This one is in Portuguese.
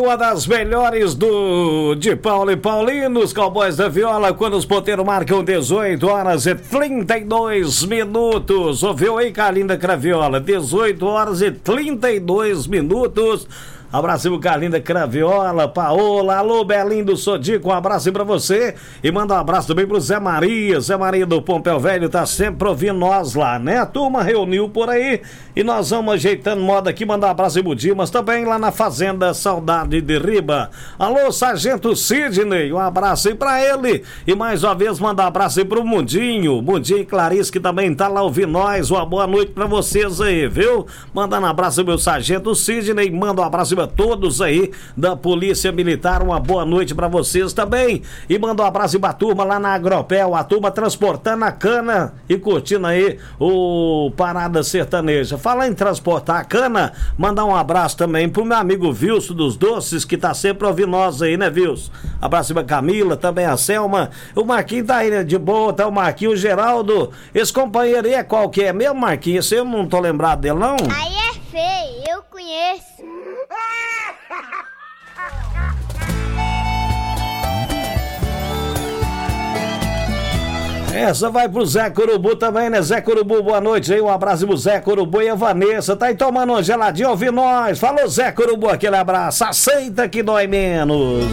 uma das melhores de Paulo e Paulinho, os Cowboys da Viola, quando os ponteiros marcam 18 horas e 32 minutos. Ouviu aí, Carlinda Craviola? 18 horas e 32 minutos. Abraço pro Carlinda Craviola, Paola, alô Belinho do Sodico, um abraço pra você e manda um abraço também pro Zé Maria do Pompeu Velho, tá sempre ouvindo nós lá, né? A turma reuniu por aí e nós vamos ajeitando moda aqui, mandar um abraço pro Dimas também lá na Fazenda Saudade de Riba. Alô, Sargento Sidney, um abraço aí pra ele e mais uma vez mandar um abraço aí pro Mundinho e Clarice que também tá lá ouvindo nós, uma boa noite pra vocês aí, viu? Mandando um abraço pro meu Sargento Sidney, manda um abraço a todos aí da Polícia Militar, uma boa noite pra vocês também e manda um abraço pra turma lá na Agropel, a turma transportando a cana e curtindo aí o Parada Sertaneja. Fala em transportar a cana, mandar um abraço também pro meu amigo Wilson dos Doces, que tá sempre ouvindo nós aí, né, Wilson? Abraço pra Camila, também a Selma, o Marquinhos tá aí, né, de boa, tá o Marquinhos, o Geraldo, esse companheiro aí é qual que é mesmo, Marquinhos? Esse eu não tô lembrado dele, não? Aí é feio, eu conheço. Essa vai pro Zé Corubu também, né? Zé Corubu, boa noite aí, um abraço pro Zé Corubu e a Vanessa, tá aí tomando uma geladinha, ouvindo nós. Falou, Zé Corubu, aquele abraço, aceita que dói menos.